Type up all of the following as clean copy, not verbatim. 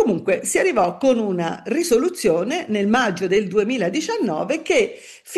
Comunque si arrivò con una risoluzione nel maggio del 2019 che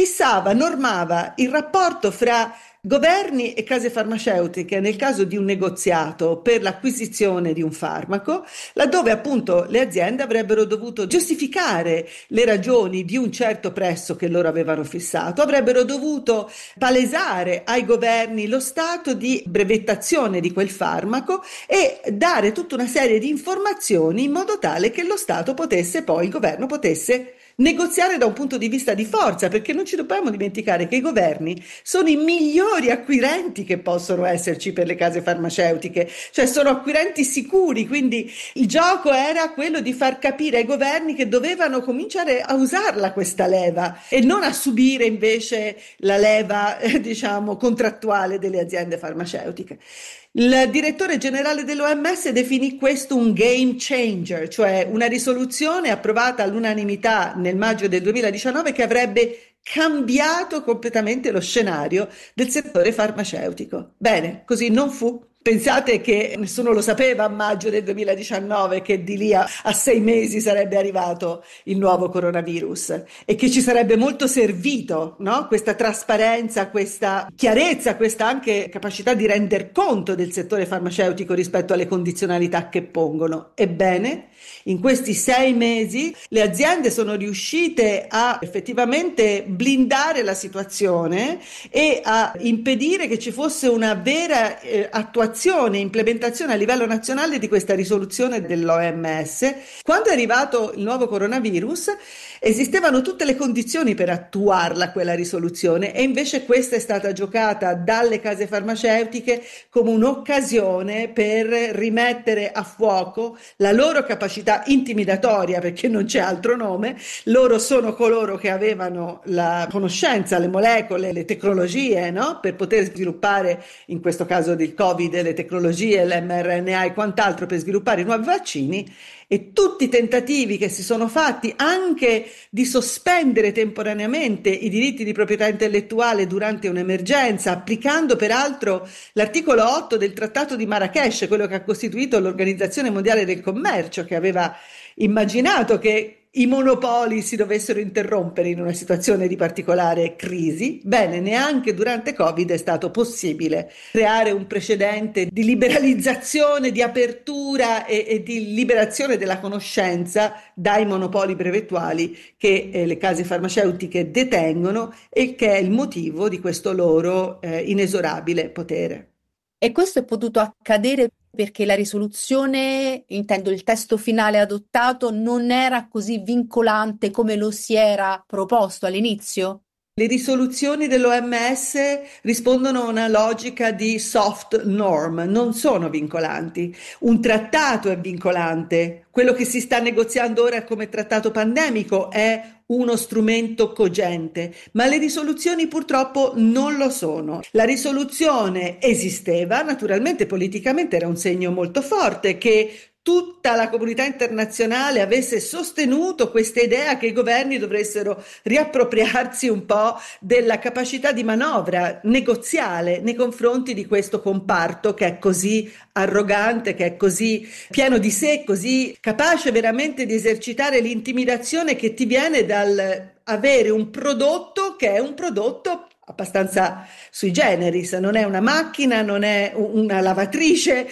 normava il rapporto fra governi e case farmaceutiche nel caso di un negoziato per l'acquisizione di un farmaco, laddove appunto le aziende avrebbero dovuto giustificare le ragioni di un certo prezzo che loro avevano fissato, avrebbero dovuto palesare ai governi lo stato di brevettazione di quel farmaco e dare tutta una serie di informazioni in modo tale che lo Stato potesse poi, il governo potesse negoziare da un punto di vista di forza, perché non ci dobbiamo dimenticare che i governi sono i migliori acquirenti che possono esserci per le case farmaceutiche, cioè sono acquirenti sicuri, quindi il gioco era quello di far capire ai governi che dovevano cominciare a usarla questa leva e non a subire invece la leva, diciamo, contrattuale delle aziende farmaceutiche. Il direttore generale dell'OMS definì questo un game changer, cioè una risoluzione approvata all'unanimità nel maggio del 2019 che avrebbe cambiato completamente lo scenario del settore farmaceutico. Bene, così non fu. Pensate che nessuno lo sapeva a maggio del 2019 che di lì a 6 mesi sarebbe arrivato il nuovo coronavirus e che ci sarebbe molto servito, no? Questa trasparenza, questa chiarezza, questa anche capacità di render conto del settore farmaceutico rispetto alle condizionalità che pongono. Ebbene, in questi 6 mesi le aziende sono riuscite a effettivamente blindare la situazione e a impedire che ci fosse una vera attuazione e implementazione a livello nazionale di questa risoluzione dell'OMS. Quando è arrivato il nuovo coronavirus esistevano tutte le condizioni per attuarla quella risoluzione e invece questa è stata giocata dalle case farmaceutiche come un'occasione per rimettere a fuoco la loro capacità intimidatoria, perché non c'è altro nome. Loro sono coloro che avevano la conoscenza, le molecole, le tecnologie, no? Per poter sviluppare, in questo caso del Covid, le tecnologie, l'mRNA e quant'altro per sviluppare i nuovi vaccini, e tutti i tentativi che si sono fatti anche di sospendere temporaneamente i diritti di proprietà intellettuale durante un'emergenza, applicando peraltro l'articolo 8 del Trattato di Marrakech, quello che ha costituito l'Organizzazione Mondiale del Commercio, che aveva immaginato che i monopoli si dovessero interrompere in una situazione di particolare crisi. Bene, neanche durante Covid è stato possibile creare un precedente di liberalizzazione, di apertura e di liberazione della conoscenza dai monopoli brevettuali che le case farmaceutiche detengono e che è il motivo di questo loro inesorabile potere. E questo è potuto accadere perché la risoluzione, intendo il testo finale adottato, non era così vincolante come lo si era proposto all'inizio? Le risoluzioni dell'OMS rispondono a una logica di soft norm, non sono vincolanti. Un trattato è vincolante. Quello che si sta negoziando ora come trattato pandemico è uno strumento cogente, ma le risoluzioni purtroppo non lo sono. La risoluzione esisteva, naturalmente politicamente era un segno molto forte che tutta la comunità internazionale avesse sostenuto questa idea che i governi dovessero riappropriarsi un po' della capacità di manovra negoziale nei confronti di questo comparto che è così arrogante, che è così pieno di sé, così capace veramente di esercitare l'intimidazione che ti viene dal avere un prodotto che è un prodotto abbastanza sui generis, non è una macchina, non è una lavatrice,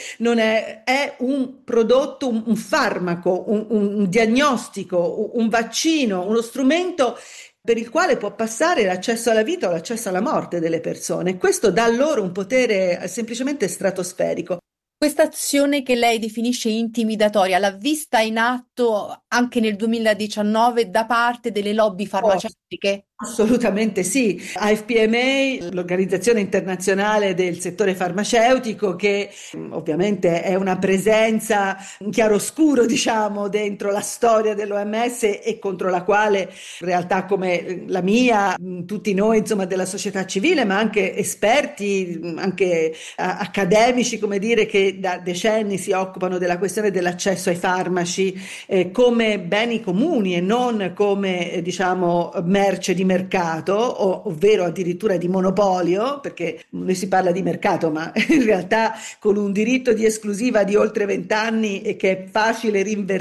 è un prodotto, un farmaco, un diagnostico, un vaccino, uno strumento per il quale può passare l'accesso alla vita o l'accesso alla morte delle persone. Questo dà loro un potere semplicemente stratosferico. Questa azione che lei definisce intimidatoria, l'ha vista in atto anche nel 2019 da parte delle lobby farmaceutiche? Assolutamente sì. AFPMA, l'organizzazione internazionale del settore farmaceutico, che ovviamente è una presenza in chiaroscuro, diciamo, dentro la storia dell'OMS e contro la quale realtà come la mia, tutti noi, insomma, della società civile, ma anche esperti, anche accademici, come dire, che da decenni si occupano della questione dell'accesso ai farmaci come beni comuni e non come, diciamo, merce di mercato, ovvero addirittura di monopolio, perché noi si parla di mercato, ma in realtà con un diritto di esclusiva di oltre 20 anni e che è facile rinvertire